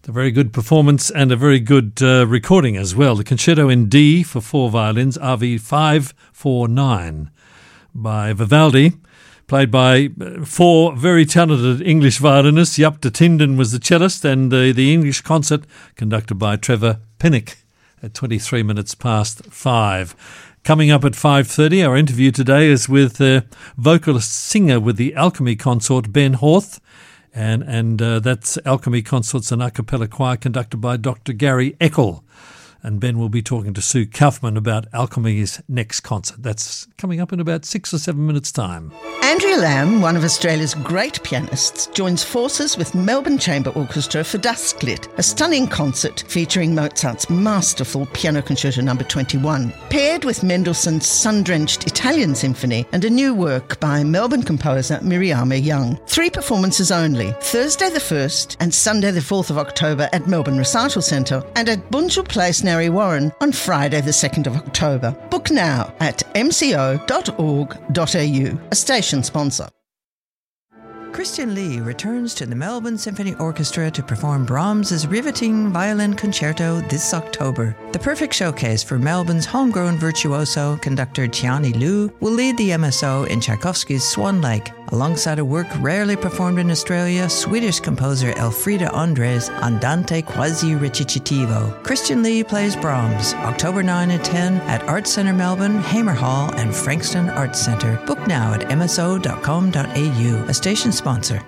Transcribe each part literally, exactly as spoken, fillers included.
A very good performance and a very good uh, recording as well. The Concerto in D for four violins, R V five forty-nine by Vivaldi, played by four very talented English violinists. Jaap de Tienden was the cellist, and uh, the English concert conducted by Trevor Pinnock at twenty-three minutes past five. Coming up at five thirty, our interview today is with uh, vocalist singer with the Alchemy Consort, Ben Horth. And and uh, that's Alchemy Consort's an a cappella choir conducted by Doctor Gary Eckel. And Ben will be talking to Sue Kaufman about Alchemy's next concert. That's coming up in about six or seven minutes' time. Andrea Lamb, one of Australia's great pianists, joins forces with Melbourne Chamber Orchestra for Dusklit, a stunning concert featuring Mozart's masterful Piano Concerto number twenty-one, paired with Mendelssohn's sun-drenched Italian Symphony and a new work by Melbourne composer Miriama Young. Three performances only, Thursday the first and Sunday the fourth of October at Melbourne Recital Centre, and at Bunjil Place, Narre Warren on Friday the second of October. Book now at m c o dot org dot a u, a station sponsor. Christian Lee returns to the Melbourne Symphony Orchestra to perform Brahms's riveting violin concerto this October. The perfect showcase for Melbourne's homegrown virtuoso, conductor Tiani Liu, will lead the M S O in Tchaikovsky's Swan Lake, alongside a work rarely performed in Australia, Swedish composer Elfrida Andres' Andante quasi recitativo. Christian Lee plays Brahms, October ninth and tenth at Arts Centre Melbourne, Hamer Hall and Frankston Arts Centre. Book now at m s o dot com dot a u, a station sponsor.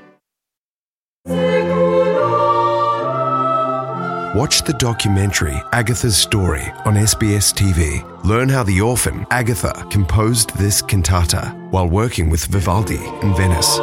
Watch the documentary Agatha's Story on S B S T V. Learn how the orphan Agatha composed this cantata while working with Vivaldi in Venice.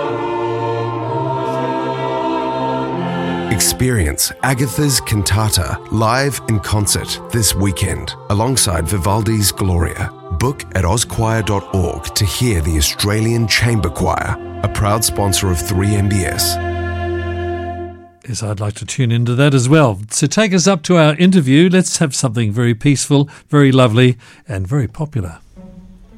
Experience Agatha's cantata live in concert this weekend alongside Vivaldi's Gloria. Book at oz choir dot org to hear the Australian Chamber Choir, a proud sponsor of three M B S. Yes, I'd like to tune into that as well. So take us up to our interview. Let's have something very peaceful, very lovely, and very popular.